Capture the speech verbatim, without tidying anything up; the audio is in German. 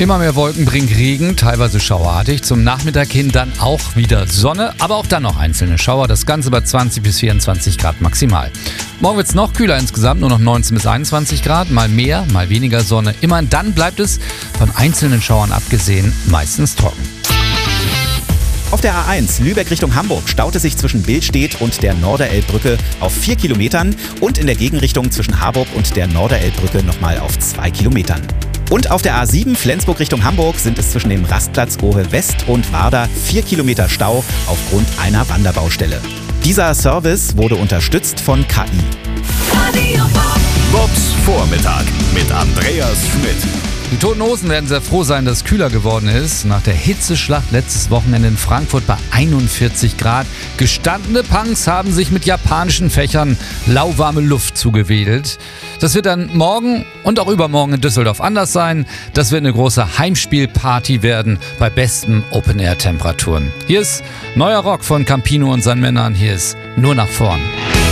Immer mehr Wolken bringen Regen, teilweise schauerartig. Zum Nachmittag hin dann auch wieder Sonne, aber auch dann noch einzelne Schauer. Das Ganze bei zwanzig bis vierundzwanzig Grad maximal. Morgen wird es noch kühler insgesamt, nur noch neunzehn bis einundzwanzig Grad. Mal mehr, mal weniger Sonne. Immerhin dann bleibt es, von einzelnen Schauern abgesehen, meistens trocken. Auf der A eins Lübeck Richtung Hamburg staut es sich zwischen Billstedt und der Norderelbbrücke auf vier Kilometern und in der Gegenrichtung zwischen Harburg und der Norderelbbrücke nochmal auf zwei Kilometern. Und auf der A sieben Flensburg Richtung Hamburg sind es zwischen dem Rastplatz Ohe West und Warder vier Kilometer Stau aufgrund einer Wanderbaustelle. Dieser Service wurde unterstützt von K I. Bobs Vormittag mit Andreas Schmidt. Die Toten Hosen werden sehr froh sein, dass es kühler geworden ist. Nach der Hitzeschlacht letztes Wochenende in Frankfurt bei einundvierzig Grad. Gestandene Punks haben sich mit japanischen Fächern lauwarme Luft zugewedelt. Das wird dann morgen und auch übermorgen in Düsseldorf anders sein. Das wird eine große Heimspielparty werden bei besten Open-Air-Temperaturen. Hier ist neuer Rock von Campino und seinen Männern. Hier ist Nur nach vorn.